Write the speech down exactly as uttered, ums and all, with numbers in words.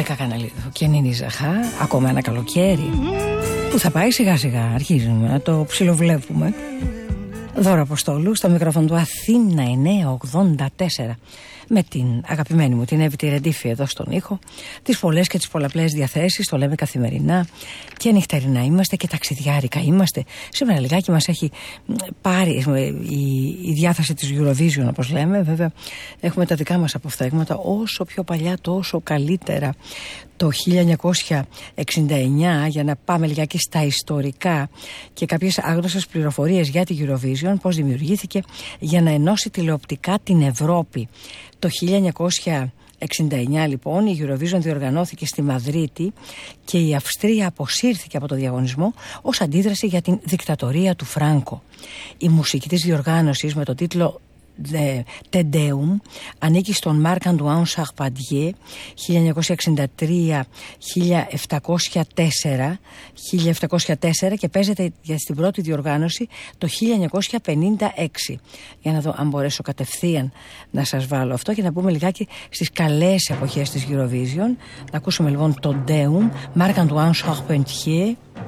έκανα λίγο και νινίζαχα. Ακόμα ένα καλοκαίρι που θα πάει σιγά σιγά. Αρχίζουμε να το ψιλοβλέπουμε. Δώρα Αποστόλου στο μικρόφωνο του Αθήνα εννιακόσια ογδόντα τέσσερα. Με την αγαπημένη μου την Εύη τη Ρεντήφη εδώ στον ήχο. Τις πολλές και τις πολλαπλές διαθέσεις, το λέμε καθημερινά. Και νυχτερινά είμαστε και ταξιδιάρικα είμαστε. Σήμερα λιγάκι μας έχει πάρει η, η διάθεση της Eurovision, όπως λέμε. Βέβαια έχουμε τα δικά μας αποφθέγματα. Όσο πιο παλιά τόσο καλύτερα. Το χίλια εννιακόσια εξήντα εννιά, για να πάμε λιγάκι στα ιστορικά και κάποιες άγνωστες πληροφορίες για τη Eurovision, πώς δημιουργήθηκε για να ενώσει τηλεοπτικά την Ευρώπη. Το χίλια εννιακόσια εξήντα εννιά λοιπόν η Eurovision διοργανώθηκε στη Μαδρίτη και η Αυστρία αποσύρθηκε από το διαγωνισμό ως αντίδραση για την δικτατορία του Φράνκο. Η μουσική της διοργάνωσης με το τίτλο Τεντέουμ ανήκει στον Μάρκ Αντουάν Σαρπαντιέ χίλια εννιακόσια εξήντα τρία χίλια επτακόσια τέσσερα και παίζεται για την πρώτη διοργάνωση το χίλια εννιακόσια πενήντα έξι. Για να δω αν μπορέσω κατευθείαν να σας βάλω αυτό και να πούμε λιγάκι στις καλές εποχές της Eurovision. Να ακούσουμε λοιπόν τον Τεντέουμ, Μάρκ Αντουάν Σαρπαντιέ.